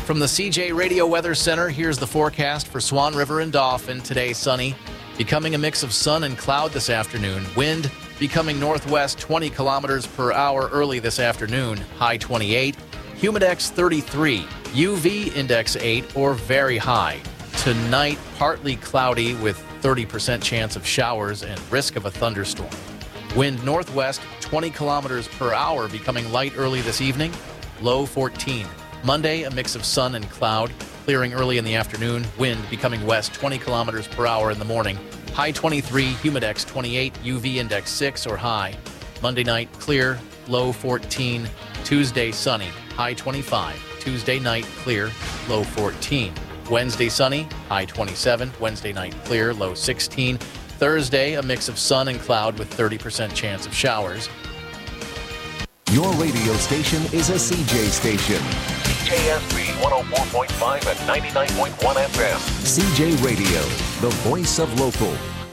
From the CJ Radio Weather Center, here's the forecast for Swan River and Dauphin. Today, sunny, becoming a mix of sun and cloud this afternoon. Wind becoming northwest 20 kilometers per hour early this afternoon. High 28. Humidex 33. UV index 8 or very high. Tonight, partly cloudy with 30% chance of showers and risk of a thunderstorm. Wind northwest 20 kilometers per hour, becoming light early this evening. Low 14. Monday, a mix of sun and cloud, clearing early in the afternoon. Wind becoming west 20 kilometers per hour in the morning. High 23, Humidex 28, UV index 6 or high. Monday night, clear, low 14. Tuesday, sunny, high 25. Tuesday night, clear, low 14. Wednesday, sunny, high 27. Wednesday night, clear, low 16. Thursday, a mix of sun and cloud with 30% chance of showers. Your radio station is a CJ station. CJSB 104.5 and 99.1 FM. CJ Radio, the voice of local.